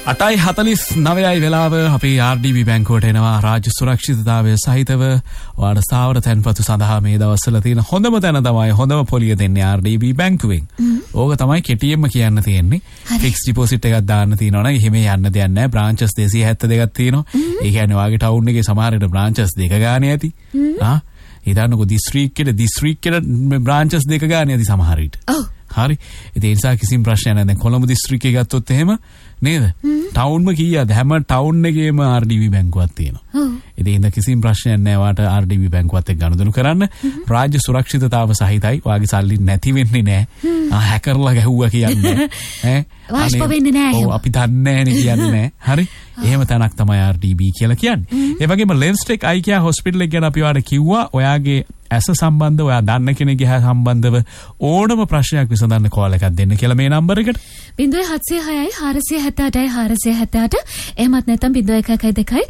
8:49 වෙලාව අපේ RDB බැංකුවට එනවා රාජ්‍ය සුරක්ෂිතතාවය සහිතව ඔයාලට ස්ථාවර තැන්පතු සඳහා මේ දවස්වල තියෙන හොඳම තැන තමයි හොඳම පොලිය දෙන්නේ RDB බැංකුවෙන්. ඕක තමයි කෙටියෙන්ම කියන්න තියෙන්නේ. ෆික්ස් ඩිපොසිට් එකක් දාන්න තියෙනවා නම් එහෙම යන්න දෙයක් නැහැ. බ්‍රාන්චස් 272ක් තියෙනවා. ඒ කියන්නේ ඔයාගේ ටවුන් එකේ සමහර විට බ්‍රාන්චස් දෙක ගානේ ඇති. හිතන්නකෝ දිස්ත්‍රික්කෙට බ්‍රාන්චස් දෙක ගානේ ඇති සමහර විට. හරි. ඒ නිසා කිසිම ප්‍රශ්නයක් නැහැ. දැන් කොළඹ දිස්ත්‍රික්කේ ගත්තොත් එහෙම නේද? ටවුන්ම කීයද? හැම ටවුන් එකේම RDB බැංකුවක් තියෙනවා. ඉතින් කිසිම ප්‍රශ්නයක් නැහැ. වාට RDB බැංකුවත් එක්ක ගනුදෙනු කරන්න. රාජ්‍ය සුරක්ෂිතතාව සහිතයි. වාගේ සල්ලි නැති වෙන්නේ නැහැ. හැකර්ලා ගැහුවා කියන්නේ. ඈ වාෂ්ප වෙන්නේ නැහැ. ඔව් අපි දන්නේ නැහැ නේ කියන්නේ. හරි. එහෙම තැනක් තමයි RDB කියලා කියන්නේ. ඒ වගේම ලෙන්ස්ටෙක් අයිකියා හොස්පිටල් එක ගැන අපි ඔයාලට කිව්වා. ඔයාගේ ඇස සම්බන්ධව ඔයා දන්න කෙනෙක්ගේ හැ සම්බන්ධව ඕනම ප්‍රශ්නයක් විසඳන්න කෝල් එකක් දෙන්න කියලා මේ නම්බර එකට 0706 478 478 එහෙමත් නැත්නම් 0112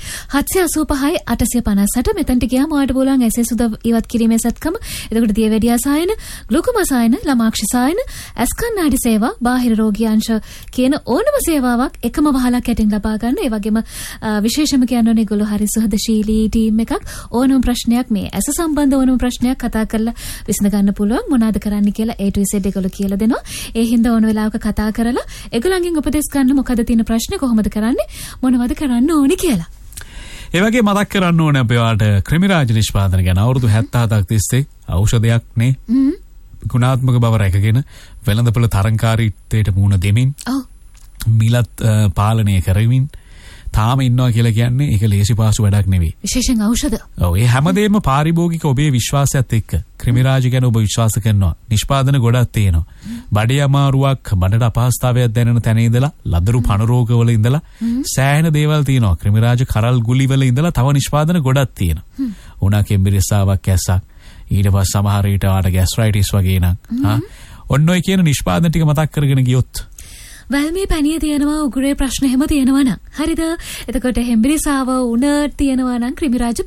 785 858 මෙතනට ගියාම ඔයාලට බලන්න ඇස් සුද ඉවත් කිරීමේ සත්කම එතකොට දියවැඩිය සායන ග්ලුකෝම සායන ළමාක්ෂ සායන ඇස් කණ්ණාඩි සේවා බාහිර රෝගී අංශ කියන ඕනම සේවාවක් එකම වහලක් යටින් ලබා ගන්න ඒ වගේම විශේෂම කියන්න ඕනේ ඒගොල්ලෝ හරි සුහදශීලී ටීම් එකක් ඕනම ප්‍රශ්නයක් මේ ඇස සම්බන්ධ ඕනම ප්‍රශ්නයක් කතා කරලා විසඳ ගන්න පුළුවන් මොනවාද කරන්න කියලා A to Z ඒගොල්ලෝ කියලා දෙනවා. ඒ හින්දා ඕන වෙලාවක කතා කරලා ඒගොල්ලන්ගෙන් උපදෙස් ගන්න මොකද තියෙන ප්‍රශ්න කොහොමද කරන්නේ මොනවද කරන්න ඕනේ කියලා. ඒ වගේ මතක් කරන්න ඕනේ අපි ඔයාලට ක්‍රිමිරාජ නිෂ්පාදන ගැන අවුරුදු 77ක් තිස්සේ ඖෂධයක් නේ. ගුණාත්මක බව රැකගෙන වෙළඳපොළ තරංකාරීත්වයට මුහුණ දෙමින් මිලත් පාලනය කරමින් තාම ඉන්නවා කියලා කියන්නේ ඒක ලේසි පාසු වැඩක් නෙවෙයි. විශේෂයෙන් ඖෂධ. ඔව් ඒ හැමදේම පාරිභෝගික ඔබේ විශ්වාසයත් එක්ක ක්‍රිමිරාජ ගැන ඔබ විශ්වාස කරනවා. නිෂ්පාදන ගොඩක් තියෙනවා. බඩේ අමාරුවක්, බඩට අපහසුතාවයක් දැනෙන තැන ඉඳලා, ලදරු පණ රෝග වල ඉඳලා සෑහෙන දේවල් තියෙනවා. ක්‍රිමිරාජ කරල් ගුලි වල ඉඳලා තව නිෂ්පාදන ගොඩක් තියෙනවා. උණා කෙම්බිරිස්සාවක් ඇස්සක්. ඊට පස්සේ සමහර විට ආට ગેස්ට්‍රයිටිස් වගේ නම් ඔන්න ඔය කියන නිෂ්පාදන ටික මතක් කරගෙන ගියොත් වැල්මේ පැණිය තියෙනවා උගුරේ ප්‍රශ්න හැම තියෙනවා නම් හරිද එතකොට හෙම්බිරිසාව උණ තියෙනවා නම් ක්‍රිමිරාජ